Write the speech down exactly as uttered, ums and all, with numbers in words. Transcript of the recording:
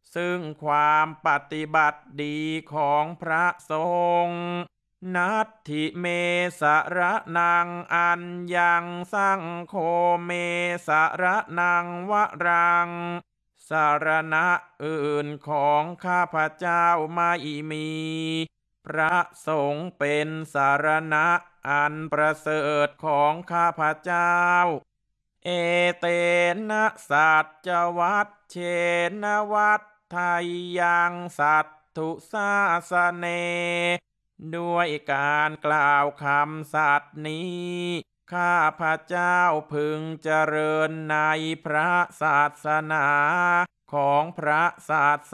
ซึ่งความปฏิบัติดีของพระสงฆ์นัตถิเมสระนังอันยังสังโฆเมสระนังวรังสารณะอื่นของข้าพเจ้าไม่มี พระสงฆ์เป็นสารณะอันประเสริฐของข้าพเจ้า เอเตนะสัจวัตเชนวัตไทยยังสัตถุสาสเนด้วยการกล่าวคำสัตย์นี้ ข้าพเจ้าพึงเจริญในพระศาสนาของพระศาส